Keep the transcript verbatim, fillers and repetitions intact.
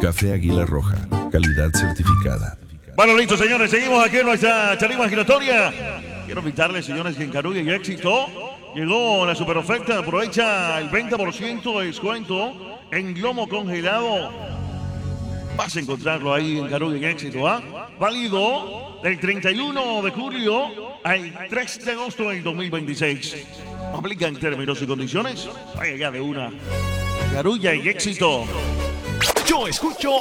Café Águila Roja, calidad certificada. Bueno, listo, señores, seguimos aquí en nuestra charla giratoria. Quiero invitarles, señores, que en Carulla y Éxito llegó la super oferta. Aprovecha el veinte por ciento de descuento en lomo congelado. Vas a encontrarlo ahí en Carulla y Éxito, ¿ah? Válido del treinta y uno de julio al tres de agosto del dos mil veintiséis. Aplican términos y condiciones. Vaya ya de una. Carulla y Éxito. Yo escucho